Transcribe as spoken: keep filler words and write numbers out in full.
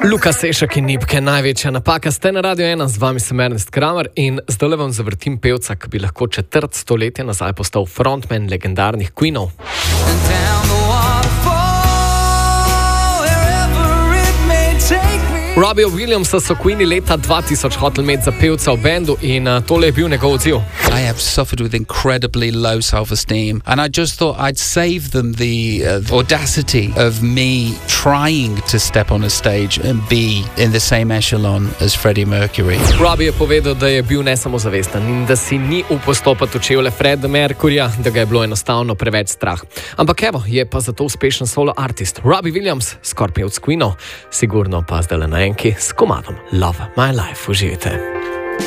Luka Sešak in Nipke, največja napaka. Ste na Radio ena, z vami sem Ernest Kramer in zdaj vam zavrtim pevca, ki bi lahko četrt stoletja nazaj postal frontman legendarnih Queenov. Robbie Williamsa so Queeni leta dva tisoč hoteli imeti za pevca v bendu in uh, tole je bil njegov odziv. I have suffered with incredibly low self-esteem and I just thought I'd save them the uh, audacity of me trying to step on a stage and be in the same echelon as Freddie Mercury. Robbie je povedal, da je bil nesamozavesten in da si ni upal stopati v čevlje Freddie Mercuryja, da ga je bilo enostavno preveč strah. Ampak evo, je pa zato uspešen solo artist. Robbie Williams, skoraj pevc Queenov, sigurno pa zdaj le na enki s komadom Love My Life. Uživite.